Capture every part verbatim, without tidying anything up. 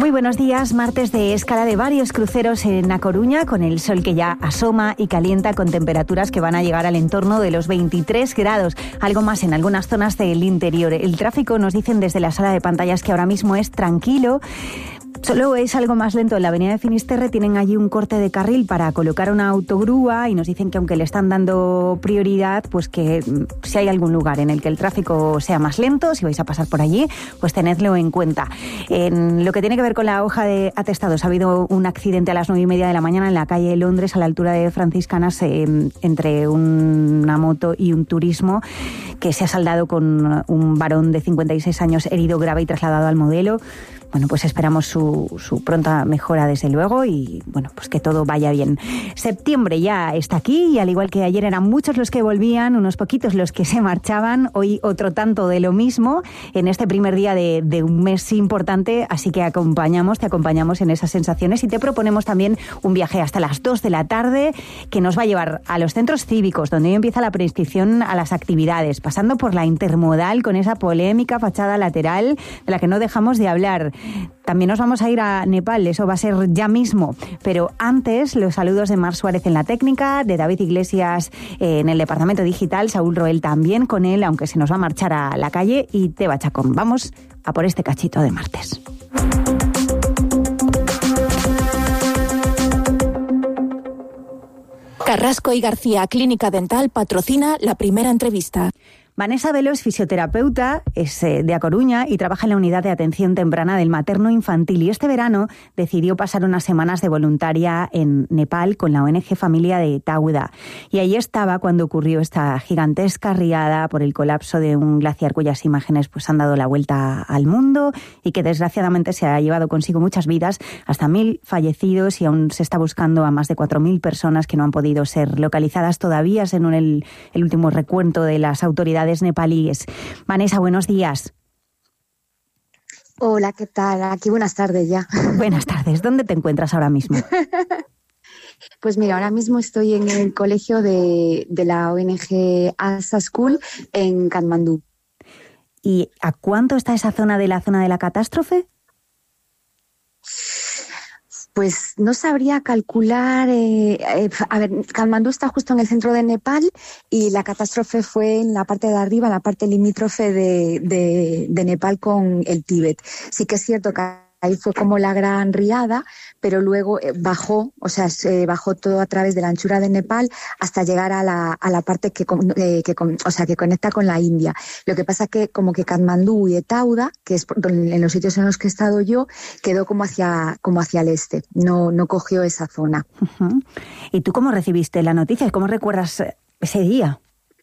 Muy buenos días, martes de escala de varios cruceros en A Coruña, con el sol que ya asoma y calienta, con temperaturas que van a llegar al entorno de los veintitrés grados, algo más en algunas zonas del interior. El tráfico, nos dicen desde la sala de pantallas, que ahora mismo es tranquilo. Solo es algo más lento en la avenida de Finisterre. Tienen allí un corte de carril para colocar una autogrúa y nos dicen que aunque le están dando prioridad, pues que si hay algún lugar en el que el tráfico sea más lento, si vais a pasar por allí, pues tenedlo en cuenta. En lo que tiene que ver con la hoja de atestados, ha habido un accidente a las nueve y media de la mañana en la calle de Londres, a la altura de Franciscanas, eh, entre una moto y un turismo, que se ha saldado con un varón de cincuenta y seis años herido grave y trasladado al Modelo. Bueno, pues esperamos su, su pronta mejora, desde luego, y bueno, pues que todo vaya bien. Septiembre ya está aquí y al igual que ayer eran muchos los que volvían, unos poquitos los que se marchaban, hoy otro tanto de lo mismo en este primer día de, de un mes importante, así que acompañamos, te acompañamos en esas sensaciones y te proponemos también un viaje hasta las dos de la tarde que nos va a llevar a los centros cívicos, donde hoy empieza la preinscripción a las actividades, pasando por la Intermodal con esa polémica fachada lateral de la que no dejamos de hablar. También nos vamos a ir a Nepal, eso va a ser ya mismo, pero antes los saludos de Mar Suárez en la técnica, de David Iglesias en el departamento digital, Saúl Roel también con él, aunque se nos va a marchar a la calle, y Teba Chacón. Vamos a por este cachito de martes. Carrasco y García Clínica Dental patrocina la primera entrevista. Vanessa Velo es fisioterapeuta, es de A Coruña y trabaja en la unidad de atención temprana del materno infantil, y este verano decidió pasar unas semanas de voluntaria en Nepal con la O N G Familia de Tauda. Y ahí estaba cuando ocurrió esta gigantesca riada por el colapso de un glaciar cuyas imágenes pues han dado la vuelta al mundo y que desgraciadamente se ha llevado consigo muchas vidas, hasta mil fallecidos, y aún se está buscando a más de cuatro mil personas que no han podido ser localizadas todavía, según el, el último recuento de las autoridades nepalíes. Vanessa, buenos días. Hola, ¿qué tal? Aquí buenas tardes ya. Buenas tardes. ¿Dónde te encuentras ahora mismo? Pues mira, ahora mismo estoy en el colegio de, de la O N G Asa School en Katmandú. ¿Y a cuánto está esa zona de la zona de la catástrofe? Pues no sabría calcular. Eh, eh, a ver, Katmandú está justo en el centro de Nepal y la catástrofe fue en la parte de arriba, en la parte limítrofe de, de, de Nepal con el Tíbet. Sí que es cierto que ahí fue como la gran riada, pero luego bajó, o sea, se bajó todo a través de la anchura de Nepal hasta llegar a la, a la parte que, eh, que, o sea, que conecta con la India. Lo que pasa que como que Katmandú y Tauda, que es en los sitios en los que he estado yo, quedó como hacia, como hacia el este, no, no cogió esa zona. Uh-huh. ¿Y tú cómo recibiste la noticia? ¿Cómo recuerdas ese día?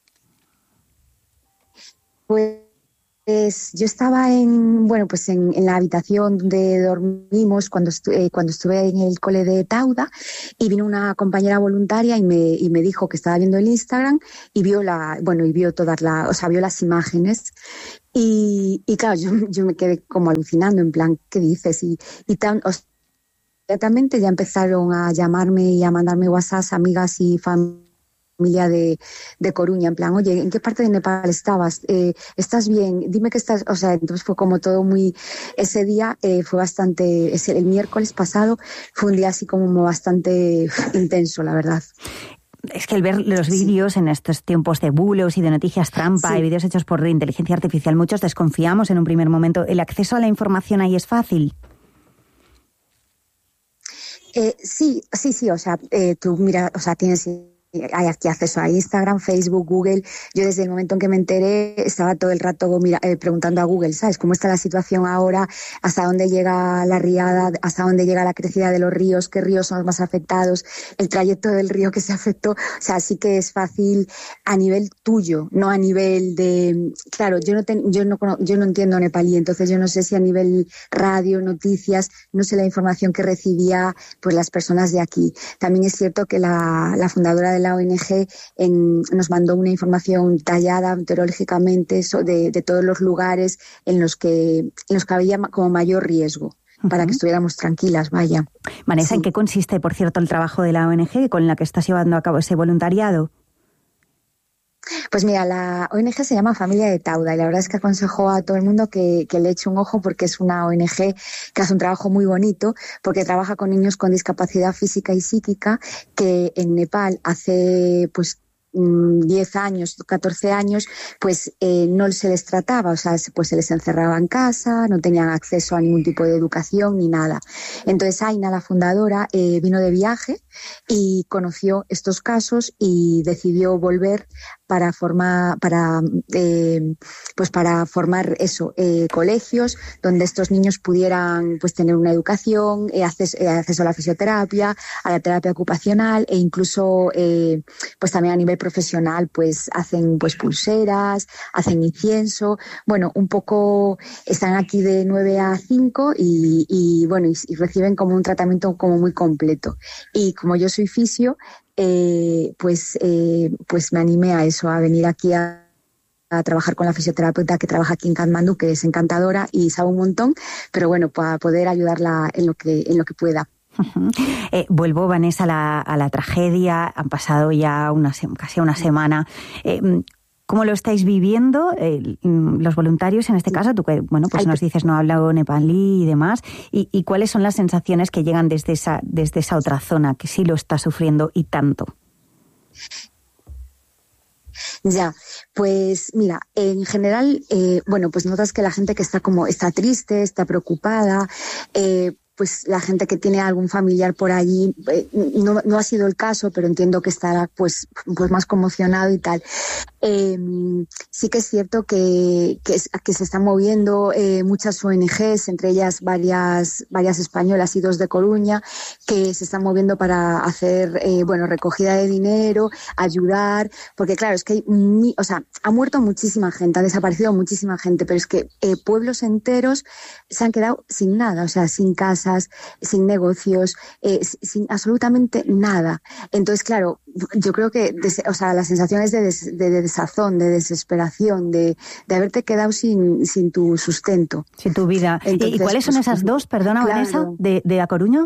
Pues Pues yo estaba en, bueno, pues en, en la habitación donde dormimos cuando, estu- eh, cuando estuve en el cole de Tauda, y vino una compañera voluntaria y me, y me dijo que estaba viendo el Instagram y vio la, bueno, y vio todas las, o sea, vio las imágenes. Y, y claro, yo, yo me quedé como alucinando, en plan, ¿qué dices? Y, y tan, o sea, inmediatamente ya empezaron a llamarme y a mandarme WhatsApp amigas y familiares familia de, de Coruña, en plan, oye, ¿en qué parte de Nepal estabas? Eh, ¿Estás bien? Dime que estás, o sea, entonces fue como todo muy, ese día eh, fue bastante, ese, el miércoles pasado fue un día así como bastante intenso, la verdad. Es que el ver los vídeos sí. en estos tiempos de bulos y de noticias trampa sí. y vídeos hechos por inteligencia artificial, muchos desconfiamos en un primer momento. ¿El acceso a la información ahí es fácil? Eh, sí, sí, sí, o sea, eh, tú mira, o sea, tienes... hay aquí acceso a Instagram, Facebook, Google. Yo desde el momento en que me enteré estaba todo el rato mira, eh, preguntando a Google, ¿sabes? ¿Cómo está la situación ahora? ¿Hasta dónde llega la riada? ¿Hasta dónde llega la crecida de los ríos? ¿Qué ríos son los más afectados? El trayecto del río que se afectó. O sea, sí que es fácil a nivel tuyo, no a nivel de... Claro, yo no, ten, yo no, yo no entiendo nepalí, entonces yo no sé si a nivel radio, noticias, no sé la información que recibía pues las personas de aquí. También es cierto que la, la fundadora de la O N G en, nos mandó una información tallada meteorológicamente de, de todos los lugares en los que, en los que había como mayor riesgo, uh-huh. para que estuviéramos tranquilas, vaya. Vanessa, sí. ¿En qué consiste, por cierto, el trabajo de la O N G con la que estás llevando a cabo ese voluntariado? Pues mira, la O N Ge se llama Familia de Tauda y la verdad es que aconsejo a todo el mundo que, que le eche un ojo porque es una O N Ge que hace un trabajo muy bonito porque trabaja con niños con discapacidad física y psíquica que en Nepal hace pues diez años, catorce años, pues eh, no se les trataba, o sea, pues se les encerraba en casa, no tenían acceso a ningún tipo de educación ni nada. Entonces Aina, la fundadora, eh, vino de viaje y conoció estos casos y decidió volver para formar, para, eh, pues para formar eso, eh, colegios donde estos niños pudieran pues tener una educación, eh, acceso, eh, acceso a la fisioterapia, a la terapia ocupacional e incluso eh, pues también a nivel profesional pues hacen pues pulseras, hacen incienso, bueno, un poco están aquí de nueve a cinco y, y bueno, y, y reciben como un tratamiento como muy completo. Y como yo soy fisio, eh, pues, eh, pues me animé a eso, a venir aquí a a trabajar con la fisioterapeuta que trabaja aquí en Katmandú, que es encantadora y sabe un montón, pero bueno, para poder ayudarla en lo que, en lo que pueda. Uh-huh. Eh, vuelvo, Vanessa, a la, a la tragedia. Han pasado ya una, casi una semana. Eh, ¿Cómo lo estáis viviendo eh, los voluntarios en este caso? Tú que, bueno, pues nos dices no hablo nepalí y demás. ¿Y, y cuáles son las sensaciones que llegan desde esa, desde esa otra zona que sí lo está sufriendo y tanto? Ya, pues mira, en general, eh, bueno, pues notas que la gente que está como, está triste, está preocupada, eh, pues la gente que tiene algún familiar por allí, eh, no, no ha sido el caso, pero entiendo que estará pues, pues más conmocionado y tal. Eh, sí que es cierto que, que, que se están moviendo eh, muchas O N Ges, entre ellas varias, varias españolas y dos de Coruña, que se están moviendo para hacer, eh, bueno, recogida de dinero, ayudar, porque claro, es que hay, mi, o sea, ha muerto muchísima gente, ha desaparecido muchísima gente, pero es que eh, pueblos enteros se han quedado sin nada, o sea, sin casas, sin negocios, eh, sin absolutamente nada. Entonces, claro, yo creo que, des, o sea, las sensaciones de, des, de, de desazón, de desesperación, de, de haberte quedado sin, sin tu sustento. Sin tu vida. Entonces, ¿y cuáles son pues, esas dos, perdona, claro. Vanessa, de, de A Coruña?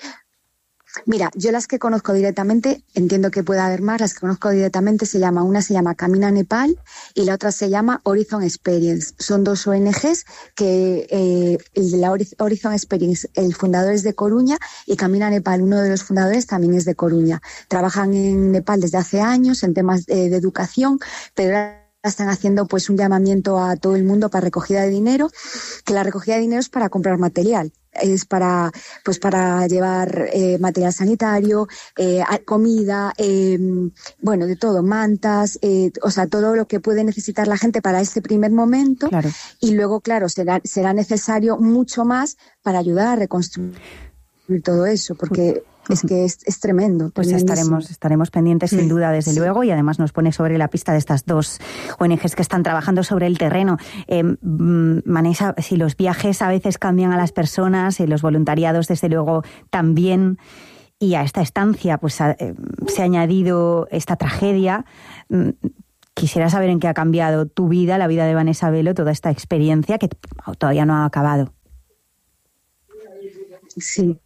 Mira, yo las que conozco directamente, entiendo que pueda haber más, las que conozco directamente se llama, una se llama Camina Nepal y la otra se llama Horizon Experience. Son dos O N Ges que eh, el de la Horizon Experience, el fundador es de Coruña y Camina Nepal, uno de los fundadores también es de Coruña. Trabajan en Nepal desde hace años en temas eh, de educación, pero ahora están haciendo pues un llamamiento a todo el mundo para recogida de dinero, que la recogida de dinero es para comprar material. Es para pues para llevar eh, material sanitario, eh, comida, eh, bueno, de todo, mantas, eh, o sea, todo lo que puede necesitar la gente para este primer momento. Claro. Y luego, claro, será, será necesario mucho más para ayudar a reconstruir todo eso, porque es que es, es tremendo. Pues estaremos, estaremos pendientes sin duda, desde sí. luego, y además nos pone sobre la pista de estas dos O N Ges que están trabajando sobre el terreno. Eh, Vanessa, si los viajes a veces cambian a las personas, y los voluntariados desde luego también, y a esta estancia pues a, eh, se ha añadido esta tragedia. Quisiera saber en qué ha cambiado tu vida, la vida de Vanessa Velo, toda esta experiencia que todavía no ha acabado. Sí.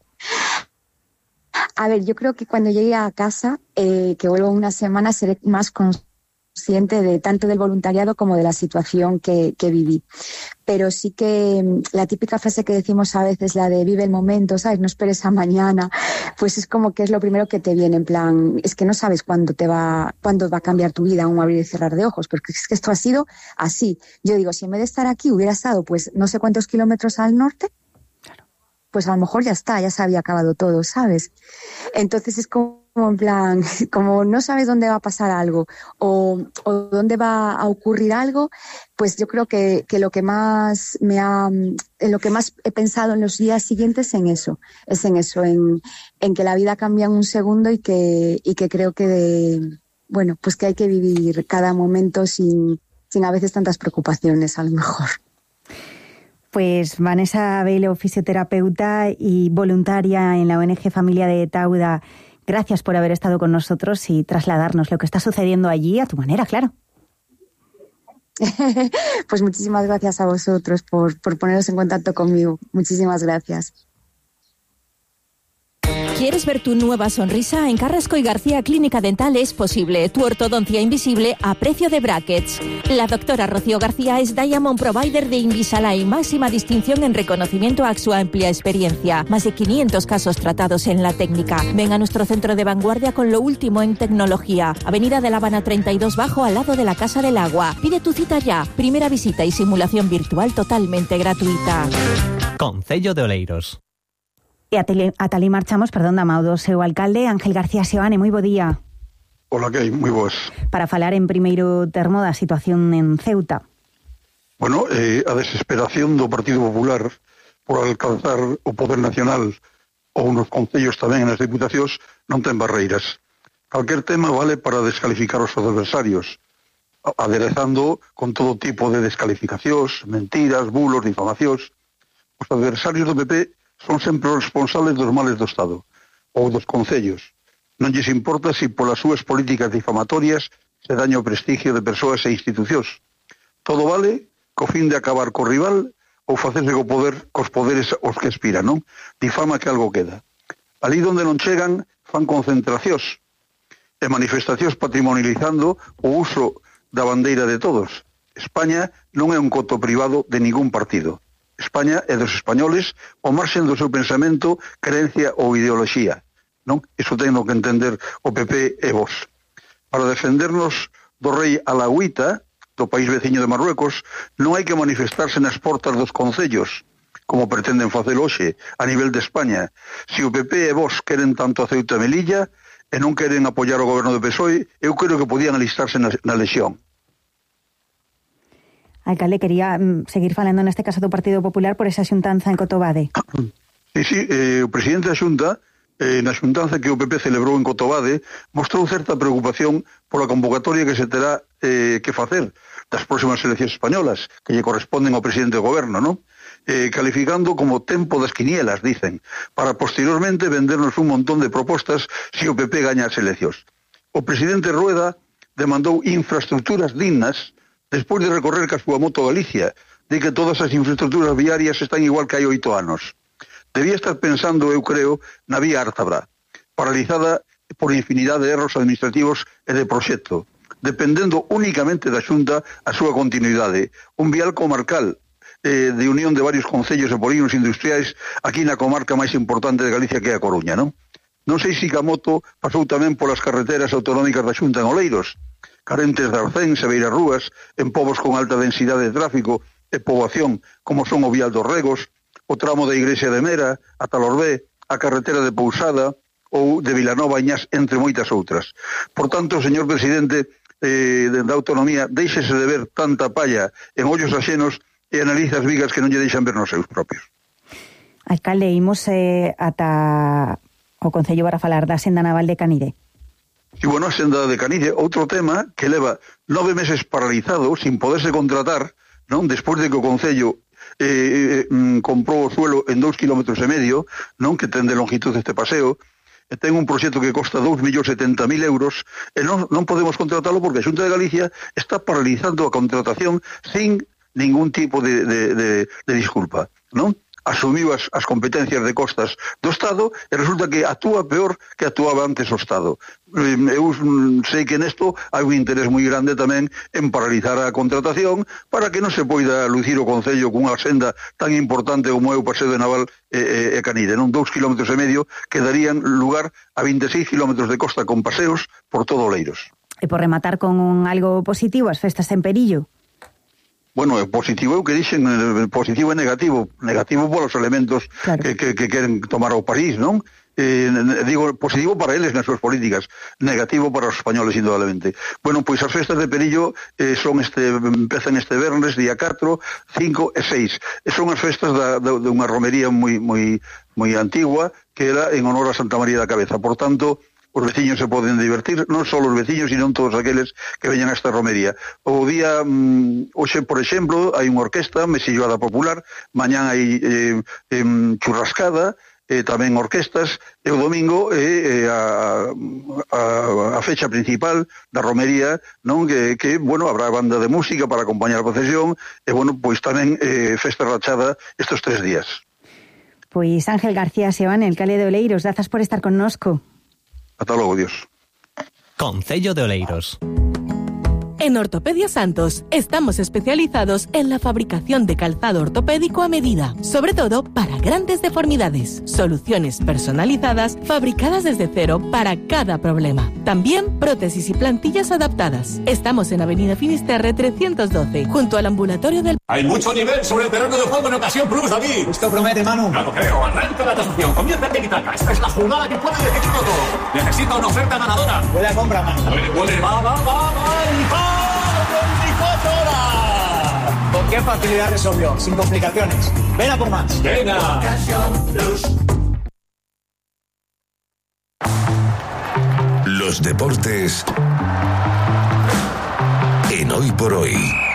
A ver, yo creo que cuando llegue a casa, eh, que vuelvo una semana, seré más consciente de tanto del voluntariado como de la situación que, que viví. Pero sí que la típica frase que decimos a veces, la de vive el momento, ¿sabes? No esperes a mañana, pues es como que es lo primero que te viene, en plan, es que no sabes cuándo te va, cuándo va a cambiar tu vida, un abrir y cerrar de ojos, porque es que esto ha sido así. Yo digo, si en vez de estar aquí hubiera estado, pues no sé cuántos kilómetros al norte, pues a lo mejor ya está, ya se había acabado todo, ¿sabes? Entonces es como en plan, como no sabes dónde va a pasar algo o, o dónde va a ocurrir algo, pues yo creo que, que lo que más me ha, en lo que más he pensado en los días siguientes en eso, es en eso, en, en que la vida cambia en un segundo y que, y que creo que de, bueno, pues que hay que vivir cada momento sin, sin a veces tantas preocupaciones, a lo mejor. Pues Vanessa Velo, fisioterapeuta y voluntaria en la O N Ge Familia de Tauda, gracias por haber estado con nosotros y trasladarnos lo que está sucediendo allí a tu manera, claro. Pues muchísimas gracias a vosotros por, por poneros en contacto conmigo. Muchísimas gracias. ¿Quieres ver tu nueva sonrisa? En Carrasco y García Clínica Dental es posible. Tu ortodoncia invisible a precio de brackets. La doctora Rocío García es Diamond Provider de Invisalign, máxima distinción en reconocimiento a su amplia experiencia. Más de quinientos casos tratados en la técnica. Ven a nuestro centro de vanguardia con lo último en tecnología. Avenida de La Habana treinta y dos Bajo, al lado de la Casa del Agua. Pide tu cita ya. Primera visita y simulación virtual totalmente gratuita. Concello de Oleiros. E a, tele, a tali marchamos, perdón, da mao do seu alcalde, Ángel García Seoane. Moi bo día. Hola, que hai? Moi boas. Para falar en primeiro termo da situación en Ceuta. Bueno, eh, a desesperación do Partido Popular por alcanzar o poder nacional ou nos concellos tamén nas diputacións non ten barreiras. Calquer tema vale para descalificar os adversarios, aderezando con todo tipo de descalificacións, mentiras, bulos, difamacións. Os adversarios do P P son sempre os responsables dos males do Estado ou dos concellos. Non lles importa se polas súas políticas difamatorias se daña o prestigio de persoas e institucións. Todo vale co fin de acabar co rival ou facerse co poder, cos poderes aos que aspiran, non? Difama que algo queda. Ali onde non chegan, fan concentracións e manifestacións patrimonializando o uso da bandeira de todos. España non é un coto privado de ningún partido. España é dos españoles ao marxen do seu pensamento, creencia ou ideoloxía. Non? Iso ten que entender o P P e vos. Para defendernos do rei alagüita, do país veciño de Marruecos, non hai que manifestarse nas portas dos concellos, como pretenden facer hoxe, a nivel de España. Se o P P e vos queren tanto a Ceuta e Melilla e non queren apoiar o goberno do P S O E, eu creo que podían alistarse na, na lexión. Alcalde, quería mm, seguir falando neste caso do Partido Popular por esa xuntanza en Cotobade. Sí, sí, eh, o presidente da Xunta, eh, na xuntanza que o P P celebrou en Cotobade, mostrou certa preocupación pola convocatoria que se terá eh, que facer das próximas eleccións españolas, que lle corresponden ao presidente do goberno, non? Eh, calificando como tempo das quinielas, dicen, para posteriormente vendernos un montón de propostas se o P P gaña as eleccións. O presidente Rueda demandou infraestructuras dignas despois de recorrer ca súa moto Galicia, de que todas as infraestructuras viarias están igual que hai oito anos. Debía estar pensando, eu creo, na vía Ártabra, paralizada por infinidade de erros administrativos e de proxecto, dependendo únicamente da Xunta a súa continuidade. Un vial comarcal eh, de unión de varios concellos e polígonos industriais aquí na comarca máis importante de Galicia, que é a Coruña, non? Non sei se a moto pasou tamén polas carreteras autonómicas da Xunta en Oleiros, carentes de arcéns e beirarrúas, en povos con alta densidade de tráfico e poboación, como son o vial dos Regos, o tramo da Igrexa de Mera, a Talorbé, a carretera de Pousada ou de Vilanova a Iñás, entre moitas outras. Por tanto, señor presidente eh, da Autonomía, deixese de ver tanta palla en ollos axenos e analiza as vigas que non lle deixan ver nos seus propios. Alcalde, imos eh, ata o Concello para falar da senda naval de Canide. E, bueno, a senda de Canide, outro tema que leva nove meses paralizado, sin poderse contratar, non? Despois de que o Concello eh, eh, comprou o suelo en dous kilómetros e medio, non? Que ten de longitud este paseo, e ten un proxecto que costa dous millóns setenta mil euros, e non, non podemos contratalo porque a Xunta de Galicia está paralizando a contratación sin ningún tipo de, de, de, de disculpa, non? Asumiu as, as competencias de costas do Estado e resulta que actúa peor que actuaba antes o Estado. Eu sei que nesto hai un interés moi grande tamén en paralizar a contratación para que non se poida lucir o Concello cunha senda tan importante como é o paseo de Naval e, e, e Canide, non? Dous kilómetros e medio que darían lugar a veintiséis kilómetros de costa con paseos por todo Oleiros. E por rematar con un algo positivo, as festas en Perillo. Bueno, positivo eu que dixen, positivo e negativo. Negativo polos elementos claro. que, que, que queren tomar ao París, non? Eh, digo, positivo para eles nas súas políticas, negativo para os españoles, indudablemente. Bueno, pois as festas de Perillo eh, son este, empezan este vernes, día catro, cinco e seis. E son as festas da, da, de unha romería moi, moi, moi antigua, que era en honor a Santa María da Cabeza. Por tanto, os veciños se poden divertir, non só os veciños, sino todos aqueles que veñan a esta romería. O día, mm, hoxe, por exemplo, hai unha orquesta, mesilloada popular, mañán hai eh, eh, churrascada, eh, tamén orquestas, e o domingo é eh, a, a, a fecha principal da romería, non? Que, que, bueno, habrá banda de música para acompañar a procesión, e, bueno, pois tamén eh, festa rachada estes tres días. Pois Ángel García Sebane, alcalde de Oleiros, grazas por estar connosco. Ata logo, Dios. Concello de Oleiros. En Ortopedia Santos estamos especializados en la fabricación de calzado ortopédico a medida, sobre todo para grandes deformidades. Soluciones personalizadas fabricadas desde cero para cada problema. También prótesis y plantillas adaptadas. Estamos en Avenida Finisterre trescientos doce, junto al ambulatorio del... Hay mucho nivel sobre el terreno de juego en Ocasión Plus, David. Esto promete, Manu. No lo creo. Arranca la transacción. Comienza el tiki-taka. Esta es la jugada que puede decidirlo todo. Necesito una oferta ganadora. Huele a compra, Manu. Huele, huele, va, va, va, va, y va. veinticuatro horas. ¿Con qué facilidad resolvió? Sin complicaciones. Ven a por más. Venga. Ocasión Plus. Los deportes en Hoy por Hoy.